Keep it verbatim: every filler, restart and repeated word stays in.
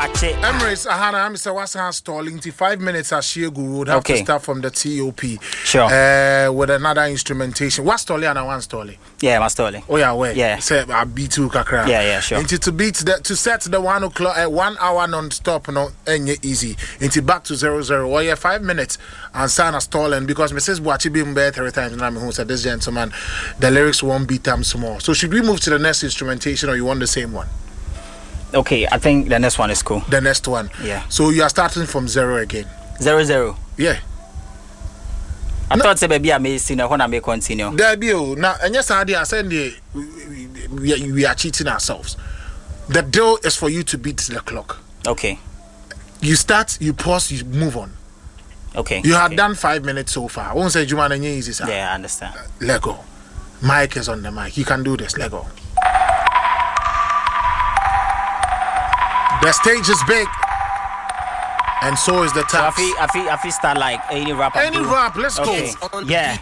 watch it. Emirates, Ahana, I'm Mister Wasan stalling. Five minutes as Shiegu would have okay. to start from the T O P. Sure. Uh, with another instrumentation. What's stalling and one stalling? Yeah, my stalling. Oh, yeah, wait. Yeah. Say, I beat two kakra. Yeah, yeah, sure. Into to beat the, to set the one o'clock, uh, one hour non stop, no, and easy. Into back to zero zero. Oh, yeah, five minutes and sign a stalling because Missus Buachi been better every time. And I'm who said this gentleman, the lyrics won't beat them small. So, should we move to the next instrumentation or you want the same one? Okay, I think the next one is cool. The next one. Yeah. So you are starting from zero again. Zero zero. Yeah. I no, thought say baby I may see now when I may continue. There be oh now and yes I I said we, we, we are cheating ourselves. The deal is for you to beat the clock. Okay. You start, you pause, you move on. Okay. You have okay. done five minutes so far. I won't say Juman and easy sir. Yeah, I understand. Uh, let go. Mike is on the mic. You can do this. Let go. The stage is big, and so is the task. So I feel, I feel, I feel start like any rap. Any do. rap, let's okay. go. Yeah.